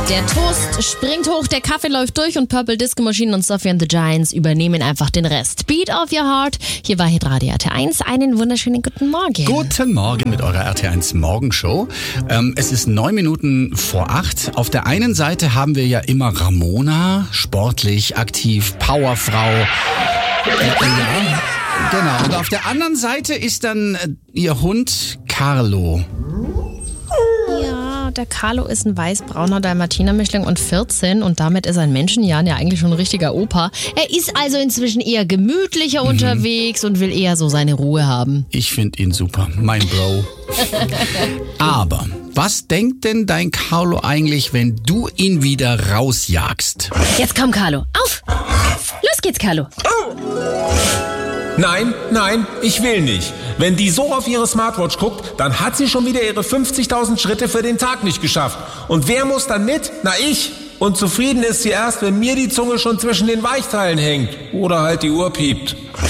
Der Toast springt hoch, der Kaffee läuft durch und Purple Disco Machine und Sophie and the Giants übernehmen einfach den Rest. Beat of your heart. Hier war Hitradio RT1. Einen wunderschönen guten Morgen. Guten Morgen mit eurer RT1 Morgenshow. Es ist 9 Minuten vor 8. Auf der einen Seite haben wir ja immer Ramona, sportlich, aktiv, Powerfrau. Ja, genau. Und auf der anderen Seite ist dann ihr Hund Carlo. Ja, der Carlo ist ein weiß-brauner Dalmatiner-Mischling und 14 und damit ist ein Menschenjahren ja eigentlich schon ein richtiger Opa. Er ist also inzwischen eher gemütlicher unterwegs und will eher so seine Ruhe haben. Ich finde ihn super, mein Bro. Aber was denkt denn dein Carlo eigentlich, wenn du ihn wieder rausjagst? Jetzt komm, Carlo, auf! Los geht's, Carlo. Nein, ich will nicht. Wenn die so auf ihre Smartwatch guckt, dann hat sie schon wieder ihre 50.000 Schritte für den Tag nicht geschafft. Und wer muss dann mit? Na, ich. Und zufrieden ist sie erst, wenn mir die Zunge schon zwischen den Weichteilen hängt. Oder halt die Uhr piept.